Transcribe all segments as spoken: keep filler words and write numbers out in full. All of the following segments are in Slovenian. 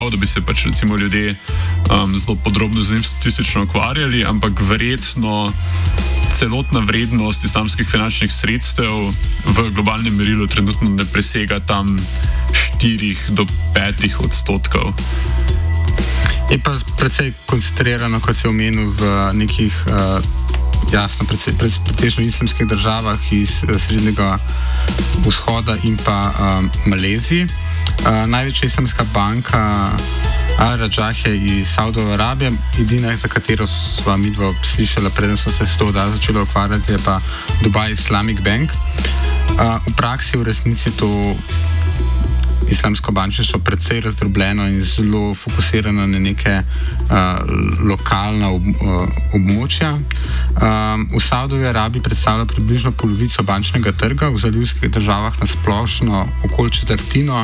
da bi se pač recimo ljudje um, zelo podrobno z njim statistično ukvarjali, ampak verjetno celotna vrednost islamskih finančnih sredstev v globalnem merilu trenutno ne presega tam štirih do petih odstotkov. Je pa precej koncentrirano, kot se omenil, v nekih uh, jasno, precej, pretežno islamskih državah iz uh, Srednjega vzhoda in pa um, Maleziji. Uh, največja islamska banka Al-Rajah iz Saudove Arabije, edina, za katero sva midva slišala, preden smo se s to da začeli ukvarjati, je pa Dubai Islamic Bank. Uh, v praksi v resnici to islamsko bančništvo precej razdrobljeno in zelo fokusirano na neke uh, lokalna ob, uh, območja. Um, v Saudovi Arabiji predstavlja približno polovico bančnega trga, v zalivskih državah na splošno okoli četrtino,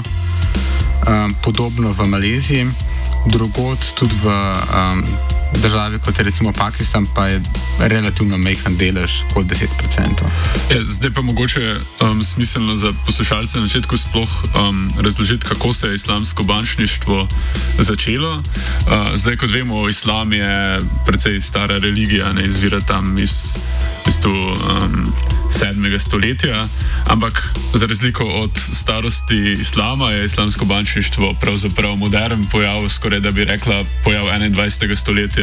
um, podobno v Maleziji, drugod tudi v um, državi, kot je recimo Pakistan, pa je relativno majhen delež, kot deset procentov. Ja, zdaj pa mogoče um, smiselno za poslušalce na začetku sploh um, razložiti, kako se je islamsko bančništvo začelo. Uh, zdaj, kot vemo, islam je precej stara religija, ne izvira tam iz, iz tu, um, sedmega stoletja, ampak za razliko od starosti islama je islamsko bančništvo pravzaprav modern pojav, skoraj da bi rekla pojav enaindvajsetega stoletja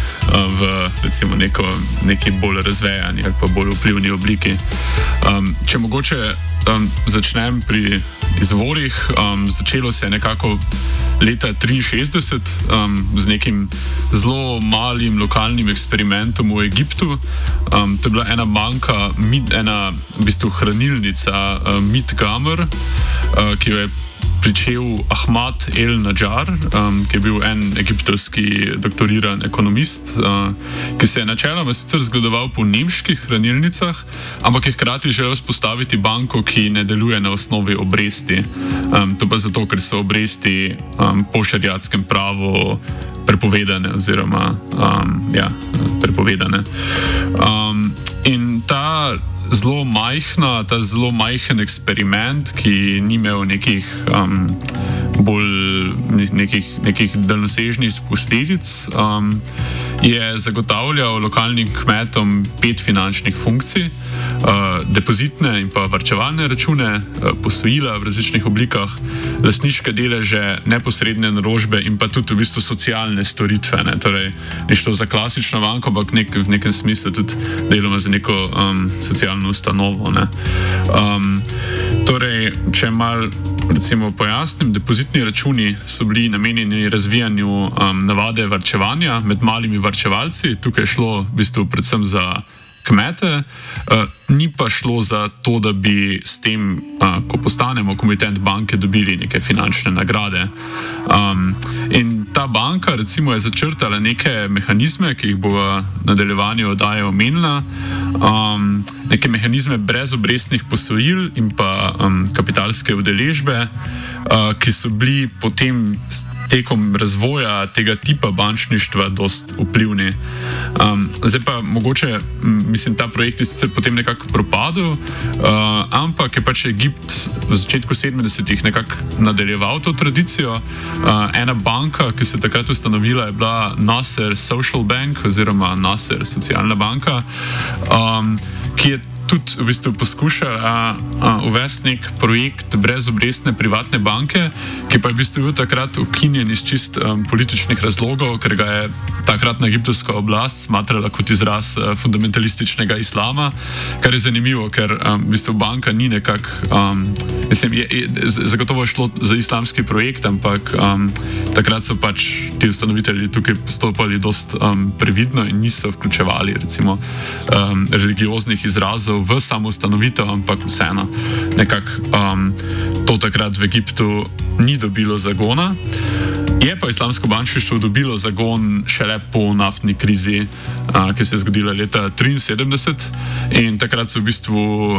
v recimo neko, neki bolj razvejani ali pa bolj vplivni obliki. Um, če mogoče um, začnem pri izvorih, um, začelo se je nekako leta triinšestdeset um, z nekim zelo malim lokalnim eksperimentom v Egiptu. Um, to je bila ena banka, ena v bistvu hranilnica uh, Mit Gamer, uh, ki jo je pričel Ahmad el-Nadjar, um, ki je bil en egiptovski doktoriran ekonomist, uh, ki se je načeloma sicer zgledoval po nemških hranilnicah, ampak je hkrati želel vzpostaviti banko, ki ne deluje na osnovi obresti. Um, to pa zato, ker so obresti um, po šariatskem pravu prepovedane oziroma um, ja, prepovedane. Um, in ta zelo majhna, ta zelo majhen eksperiment, ki ni imel nekih um, bolj nekih, nekih daljnosežnih posledic, um, je zagotavljal lokalnim kmetom pet finančnih funkcij, uh, depozitne in pa varčevalne račune, uh, posojila v različnih oblikah, lastniške deleže, neposredne naložbe in pa tudi v bistvu socialne storitve. Ne? Torej, ni šlo za klasično banko, ampak nek, v nekem smislu tudi deloma za neko um, socialno ustanovo. Ne? Um, torej, če mal recimo pojasnim, depozitni računi so bili namenjeni razvijanju um, navade varčevanja med malimi varčevalci. Tukaj je šlo v bistvu predvsem za kmete, uh, ni pa šlo za to, da bi s tem, uh, ko postanemo komitent banke, dobili neke finančne nagrade. Um, in ta banka recimo je začrtala neke mehanizme, ki jih bo v nadaljevanju oddaje omenila, um, neke mehanizme brezobrestnih posojil in pa um, kapitalske udeležbe, uh, ki so bili potem tekom razvoja tega tipa bančništva dost vplivni. Um, zdaj pa mogoče, mislim, ta projekt je sicer potem nekako propadel, uh, ampak je pač Egipt v začetku sedemdesetih nekako nadaljeval to tradicijo. Uh, ena banka, ki se je takrat ustanovila, je bila Nasser Social Bank oziroma Nasser socialna banka, um, ki je tudi v bistvu poskušala uvesti nek projekt brezobrestne privatne banke, ki pa je v bistvu bil takrat ukinjen iz čist um, političnih razlogov, ker ga je takratna egiptovska oblast smatrala kot izraz uh, fundamentalističnega islama, kar je zanimivo, ker um, v bistvu banka ni nekako, um, mislim, je, je, zagotovo je šlo za islamski projekt, ampak um, takrat so pač ti ustanovitelji tukaj postopali dost um, previdno in niso vključevali recimo um, religioznih izrazov v samo ustanovitev, ampak vseeno nekako um, to takrat v Egiptu ni dobilo zagona. Je pa islamsko bančništvo dobilo zagon šele po naftni krizi, a, ki se je zgodila leta triinsedemdeset, in takrat so v bistvu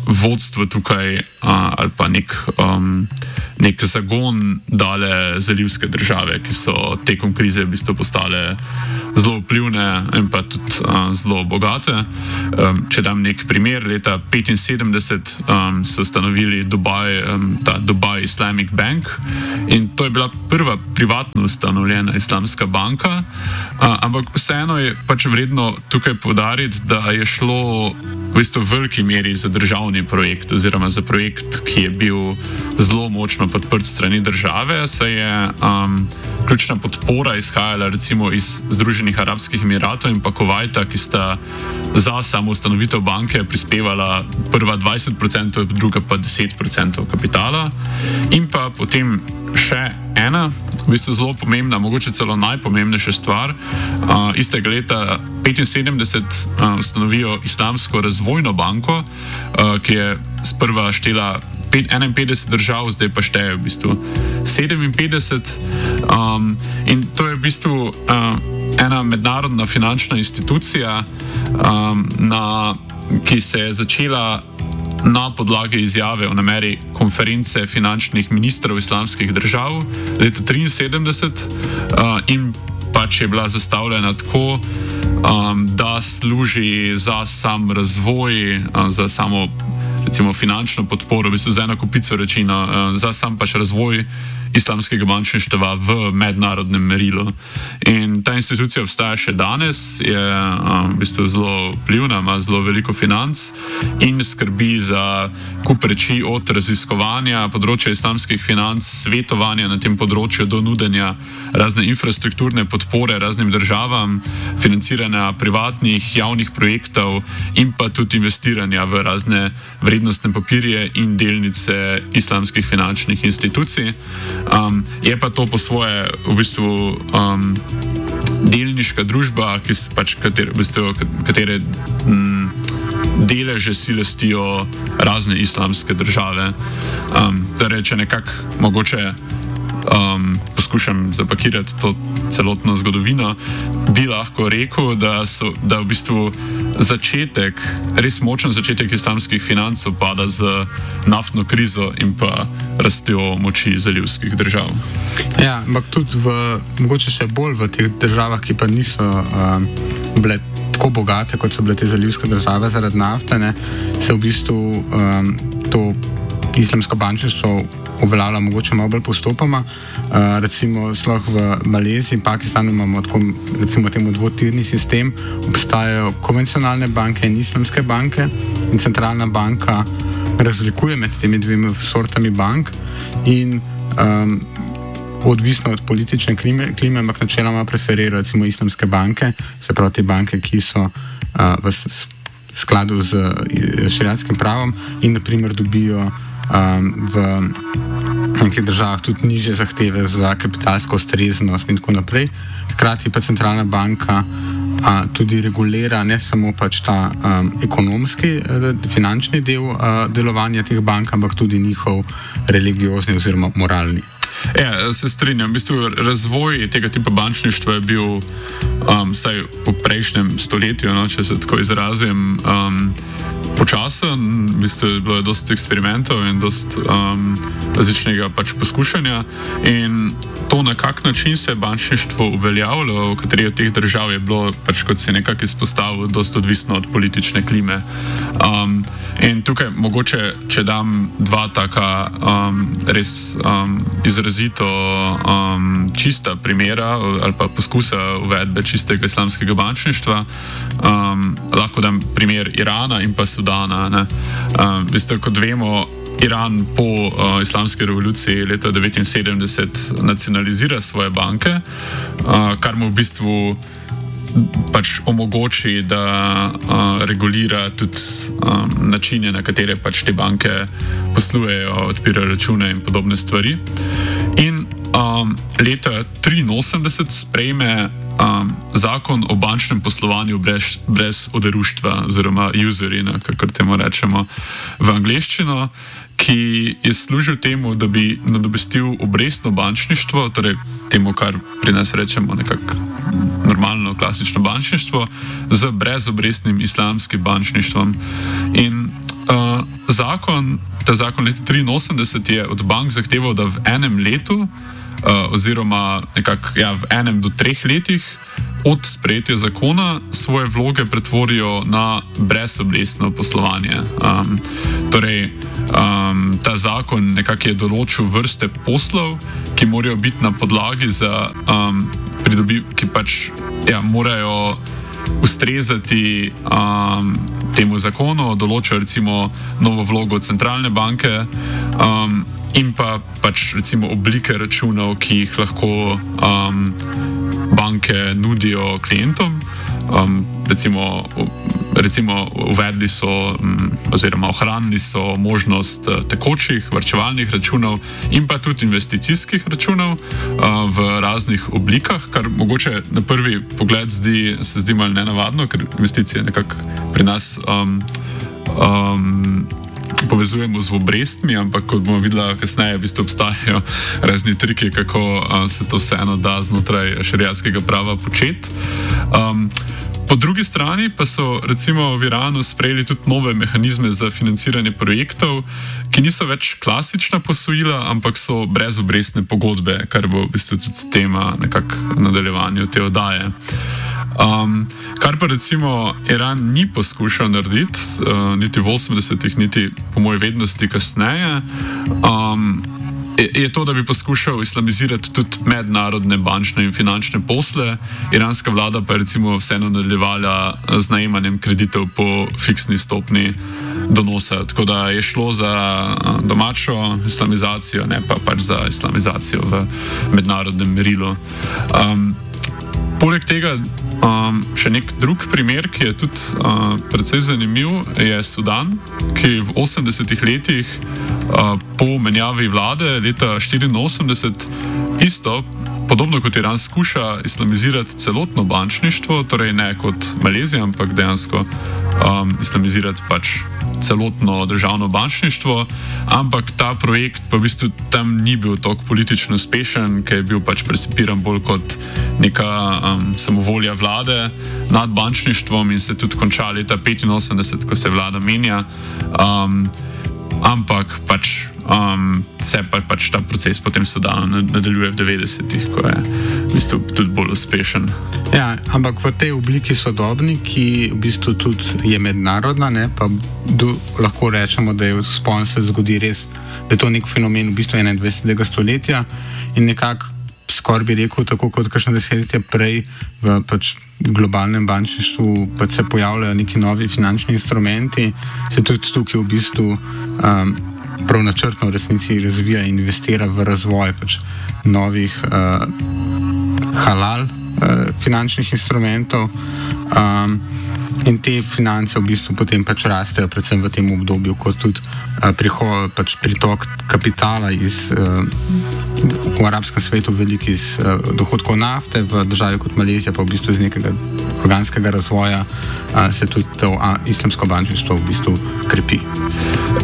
vodstvo tukaj uh, ali pa nek, um, nek zagon dale zalivske države, ki so tekom krize v bistvu postale zelo vplivne in pa tudi uh, zelo bogate. Um, če dam nek primer, leta petinsedemdeset um, so ustanovili Dubai, um, ta Dubai Islamic Bank in to je bila prva privatno ustanovljena islamska banka, uh, ampak vseeno je pač vredno tukaj poudariti, da je šlo v bistvu v veliki meri za državni projekt oziroma za projekt, ki je bil zelo močno podprt strani države, saj je um, ključna podpora izhajala recimo iz Združenih arabskih emiratov in pa Kuvajta, ki sta za samo ustanovitev banke prispevala prva dvajset procentov, druga pa deset procentov kapitala. In pa potem še ena, v bistvu zelo pomembna, mogoče celo najpomembnejša stvar. Uh, istega leta petinsedemdeset uh, ustanovijo Islamsko razvojno banko, uh, ki je sprva štela enainpetdeset držav, zdaj pa šteje v bistvu sedeminpetdeset. Um, in to je v bistvu uh, ena mednarodna finančna institucija, um, na, ki se je začela na podlagi izjave o nameri konference finančnih ministrov islamskih držav leta triinsedemdeset uh, in pač je bila zastavljena tako, um, da služi za sam razvoj, uh, za samo recimo finančno podporo, v bistvu za eno kupico reči, uh, za sam pač razvoj islamskega bančništva v mednarodnem merilu. In ta institucija obstaja še danes, je um, v bistvu zelo vplivna, ima zelo veliko financ in skrbi za kup reči od raziskovanja področja islamskih financ, svetovanja na tem področju do nudenja razne infrastrukturne podpore raznim državam, financiranja privatnih, javnih projektov in pa tudi investiranja v razne vrednostne papirje in delnice islamskih finančnih institucij. Um, je pa to po svoje v bistvu um, delniška družba, ki pač katere, v bistvu, katere m, deleže si lastijo razne islamske države. Um, torej, če nekako mogoče um, poskušam zapakirati to celotno zgodovino, bi lahko rekel, da, so, da v bistvu začetek, res močen začetek islamskih financ upada z naftno krizo in pa rastjo moči zalivskih držav. Ja, ampak tudi v, mogoče še bolj v teh državah, ki pa niso um, bile tako bogate, kot so bile te zalivske države zaradi nafte, ne, se v bistvu um, to islamsko bančništvo uveljavlja mogoče malo bolj postopoma. Uh, recimo sploh v Maleziji in Pakistanu imamo tako, recimo temu dvotirni sistem, obstajajo konvencionalne banke in islamske banke in centralna banka razlikuje med temi dvemi sortami bank in um, odvisno od politične klime, klime ampak načeloma preferirajo recimo islamske banke, se pravi te banke, ki so uh, v skladu z šeriatskim pravom in naprimer dobijo Um, v nekih državah tudi nižje zahteve za kapitalsko ustreznost in tako naprej. Hkrati pa centralna banka a, tudi regulira ne samo pač ta um, ekonomski, finančni del a, delovanja teh bank, ampak tudi njihov religiozni oziroma moralni. Ja, se strinjam. V bistvu razvoj tega tipa bančništva je bil um, vsaj v prejšnjem stoletju, no, če se tako izrazim, um, počasen. V bistvu je bilo dosti eksperimentov in dosti um, različnega pač poskušanja in to, na kak način se je bančništvo uveljavljalo, v kateri od teh držav je bilo, pač kot si nekako izpostavil, dosti odvisno od politične klime. Um, in tukaj mogoče, če dam dva taka um, res um, izrazito um, čista primera ali pa poskusa uvedbe čistega islamskega bančništva, um, lahko dam primer Irana in pa Sudana. Ne? Um, veste, kot vemo, Iran po uh, islamski revoluciji leta devetinsedemdeset nacionalizira svoje banke, uh, kar mu v bistvu pač omogoči, da uh, regulira tudi um, načine, na katere pač te banke poslujejo, odpirajo račune in podobne stvari. In um, leta triinosemdeset sprejme um, zakon o bančnem poslovanju brez, brez oderuštva oziroma userina, kakor temu rečemo v angleščino, ki je služil temu, da bi nadomestil obrestno bančništvo, torej temu, kar pri nas rečemo nekako normalno, klasično bančništvo, z brezobrestnim islamskim bančništvom. In uh, zakon, ta zakon leta triinosemdeset je od bank zahteval, da v enem letu, uh, oziroma nekako ja, v enem do treh letih od sprejetja zakona svoje vloge pretvorijo na brezobrestno poslovanje. Um, torej, um, ta zakon nekako je določil vrste poslov, ki morajo biti na podlagi za um, pridobitev, ki pač ja, morajo ustrezati um, temu zakonu, določajo recimo novo vlogo centralne banke um, in pa pač recimo oblike računov, ki jih lahko um, banke nudijo klientom. Um, recimo, recimo uvedli so um, oziroma ohranili so možnost uh, tekočih varčevalnih računov in pa tudi investicijskih računov uh, v raznih oblikah, kar mogoče na prvi pogled zdi, se zdi malo nenavadno, ker investicije nekako pri nas um, um, povezujemo z obrestmi, ampak kot bomo videli kasneje, v bistvu obstajajo razni triki, kako uh, se to vseeno da znotraj šeriatskega prava početi. Um, po drugi strani pa so recimo v Iranu sprejeli tudi nove mehanizme za financiranje projektov, ki niso več klasična posojila, ampak so brezobrestne pogodbe, kar bo v bistvu tudi tema nekako nadaljevanju te oddaje. Um, kar pa recimo Iran ni poskušal narediti, uh, niti v osemdesetih, niti po moji vednosti kasneje, um, je, je to, da bi poskušal islamizirati tudi mednarodne bančne in finančne posle. Iranska vlada pa je recimo vseeno nadaljevala z najemanjem kreditov po fiksni stopni donosa. Tako da je šlo za domačo islamizacijo, ne pa pač za islamizacijo v mednarodnem merilu. Um, Poleg tega um, še nek drug primer, ki je tudi uh, precej zanimiv, je Sudan, ki v osemdesetih letih uh, po menjavi vlade leta štiriinosemdeset isto, podobno kot Iran, skuša islamizirati celotno bančništvo, torej ne kot Malezija, ampak dejansko um, islamizirati pač celotno državno bančništvo, ampak ta projekt pa v bistvu tam ni bil toliko politično uspešen, ker je bil pač percipiran bolj kot neka um, samovolja vlade nad bančništvom in se tudi konča leta petinosemdeset, ko se vlada menja, um, ampak pač um, se pa pač ta proces potem Sudanu nadaljuje v devetdesetih, ko je v bistvu tudi bolj uspešen. Ja, ampak v tej obliki sodobni, ki v bistvu tudi je mednarodna, ne, pa do, lahko rečemo, da je vzpon se zgodi res, da je to nek fenomen v bistvu enaindvajsetega stoletja in nekako skoraj bi rekel, tako kot kakšno desetletje prej v pač globalnem bančništvu pač se pojavljajo neki novi finančni instrumenti, se tudi tukaj v bistvu um, prav načrtno v resnici razvija in investira v razvoj pač novih uh, halal uh, finančnih instrumentov um, in te finance v bistvu potem pač rastejo predvsem v tem obdobju, kot tudi uh, prihod, pač pritok kapitala iz uh, v arabskem svetu velik iz uh, dohodkov nafte, v državi kot Malezija pa v bistvu iz nekega organskega razvoja uh, se tudi to uh, islamsko bančništvo v bistvu krepi.